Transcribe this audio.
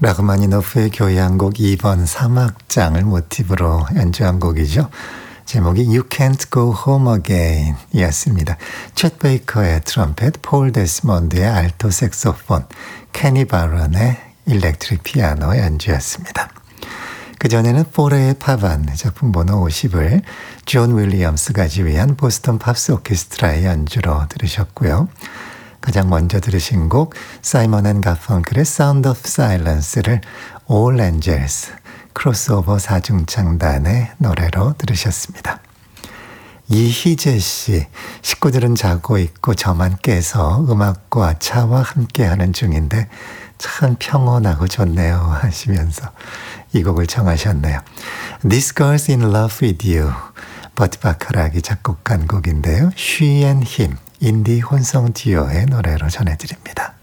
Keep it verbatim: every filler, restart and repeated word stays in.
라흐마니노프의 교향곡 이 번 사막장을 모티브로 연주한 곡이죠. 제목이 You Can't Go Home Again 이었습니다. 챗 베이커의 트럼펫, 폴 데스몬드의 알토 색소폰, 케니 바런의 일렉트릭 피아노 연주였습니다. 그전에는 포레의 파반 작품 번호 오십을 존 윌리엄스가 지휘한 보스턴 팝스 오케스트라의 연주로 들으셨고요. 가장 먼저 들으신 곡 사이먼 앤 가펑클의 Sound of Silence를 All Angels 크로스오버 사중창단의 노래로 들으셨습니다. 이희재 씨, 식구들은 자고 있고 저만 깨서 음악과 차와 함께하는 중인데 참 평온하고 좋네요 하시면서 이 곡을 청하셨네요. This Girl's in Love with You, 버트 바카락이 작곡한 곡인데요. She and Him, 인디 혼성 듀오의 노래로 전해드립니다.